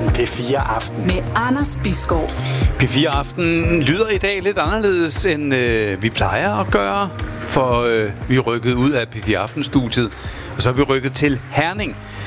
P4 Aften. Med Anders Bisgaard. P4 Aften lyder i dag lidt anderledes, end vi plejer at gøre. For vi er rykket ud af P4 Aften-studiet, og så er vi rykket til Herning.